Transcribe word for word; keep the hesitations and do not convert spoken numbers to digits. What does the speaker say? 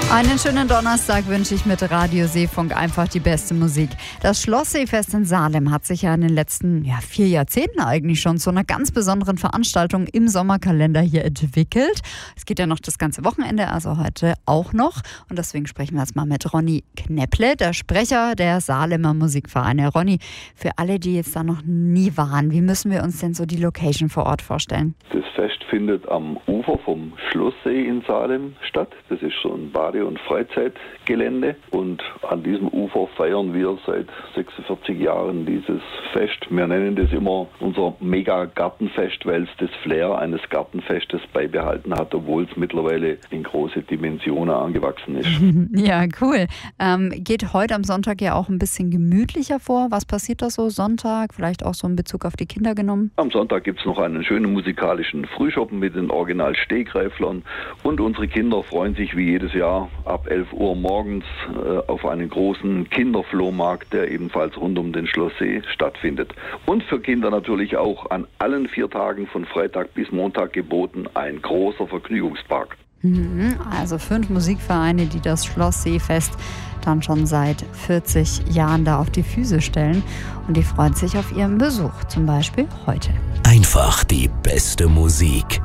Einen schönen Donnerstag wünsche ich mit Radio Seefunk, einfach die beste Musik. Das Schlossseefest in Salem hat sich ja in den letzten ja, vier Jahrzehnten eigentlich schon zu einer ganz besonderen Veranstaltung im Sommerkalender hier entwickelt. Es geht ja noch das ganze Wochenende, also heute auch noch. Und deswegen sprechen wir jetzt mal mit Ronny Knepple, der Sprecher der Salemer Musikvereine. Ronny, für alle, die jetzt da noch nie waren, wie müssen wir uns denn so die Location vor Ort vorstellen? Das Fest findet am Ufer vom Schlosssee in Salem statt. Das ist so ein Bade- und Freizeitgelände. Und an diesem Ufer feiern wir seit sechsundvierzig Jahren dieses Fest. Wir nennen das immer unser Mega-Gartenfest, weil es das Flair eines Gartenfestes beibehalten hat, obwohl es mittlerweile in große Dimensionen angewachsen ist. Ja, cool. Ähm, geht heute am Sonntag ja auch ein bisschen gemütlicher vor. Was passiert da so Sonntag? Vielleicht auch so in Bezug auf die Kinder genommen? Am Sonntag gibt es noch einen schönen musikalischen Frühschoppen mit den Original-Stehgreiflern. Und unsere Kinder freuen sich wie jedes Jahr ab elf Uhr morgens äh, auf einen großen Kinderflohmarkt, der ebenfalls rund um den Schlosssee stattfindet. Und für Kinder natürlich auch an allen vier Tagen von Freitag bis Montag geboten ein großer Vergnügungspark. Also fünf Musikvereine, die das Schlossseefest dann schon seit vierzig Jahren da auf die Füße stellen. Und die freuen sich auf ihren Besuch, zum Beispiel heute. Einfach die beste Musik.